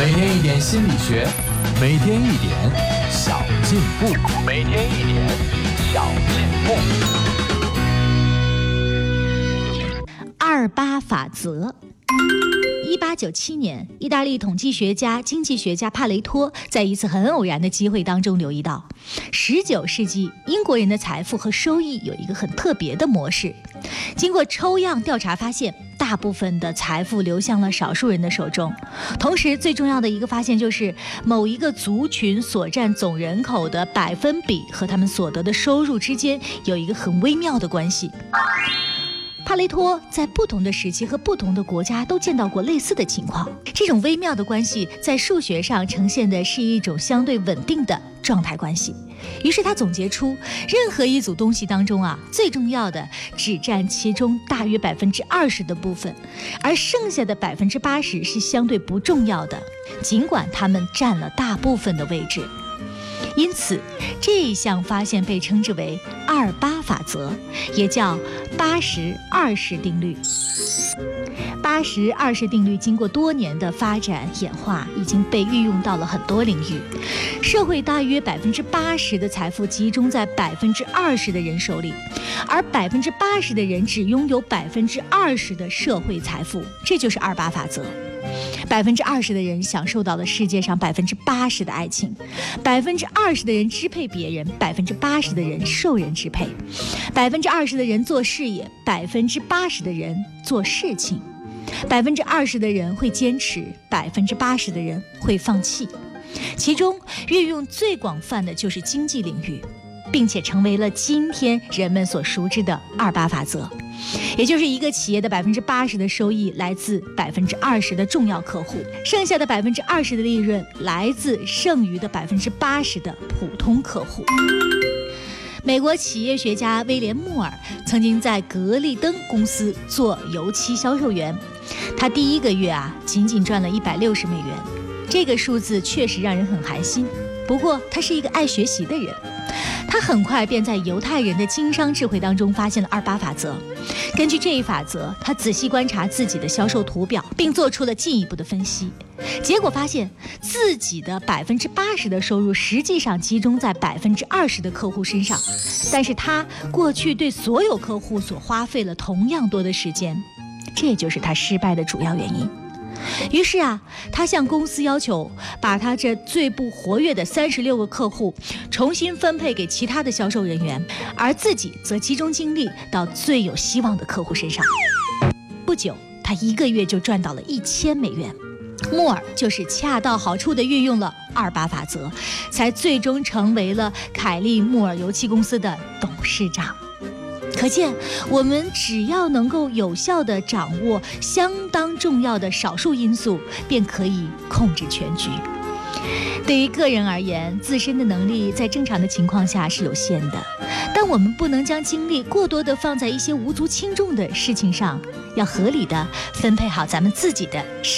每天一点心理学，每天一点小进步，每天一点小进步。 28法则。1897年，意大利统计学家、经济学家帕雷托在一次很偶然的机会当中留意到，19世纪英国人的财富和收益有一个很特别的模式。经过抽样调查发现，大部分的财富流向了少数人的手中。同时，最重要的一个发现就是，某一个族群所占总人口的百分比和他们所得的收入之间有一个很微妙的关系。帕雷托在不同的时期和不同的国家都见到过类似的情况，这种微妙的关系在数学上呈现的是一种相对稳定的状态关系。于是他总结出，任何一组东西当中最重要的只占其中大约20%的部分，而剩下的80%是相对不重要的，尽管它们占了大部分的位置。因此，这一项发现被称之为28法则，也叫80-20定律。80-20定律经过多年的发展演化，已经被运用到了很多领域。社会大约80%的财富集中在20%的人手里，而80%的人只拥有20%的社会财富，这就是28法则。20%的人享受到了世界上80%的爱情，20%的人支配别人，80%的人受人支配，20%的人做事业，80%的人做事情，20%的人会坚持，80%的人会放弃。其中运用最广泛的就是经济领域，并且成为了今天人们所熟知的28法则。也就是一个企业的80%的收益来自20%的重要客户，剩下的20%的利润来自剩余的80%的普通客户。美国企业学家威廉·穆尔曾经在格力登公司做油漆销售员，他第一个月仅仅赚了$160，这个数字确实让人很寒心。不过他是一个爱学习的人，他很快便在犹太人的经商智慧当中发现了28法则。根据这一法则，他仔细观察自己的销售图表，并做出了进一步的分析。结果发现自己的80%的收入实际上集中在20%的客户身上，但是他过去对所有客户所花费了同样多的时间，这就是他失败的主要原因。于是他向公司要求把他这最不活跃的36个客户重新分配给其他的销售人员，而自己则集中精力到最有希望的客户身上。不久，他一个月就赚到了$1000。穆尔就是恰到好处地运用了28法则，才最终成为了凯利穆尔油漆公司的董事长。可见，我们只要能够有效地掌握相当重要的少数因素，便可以控制全局。对于个人而言，自身的能力在正常的情况下是有限的，但我们不能将精力过多地放在一些无足轻重的事情上，要合理地分配好咱们自己的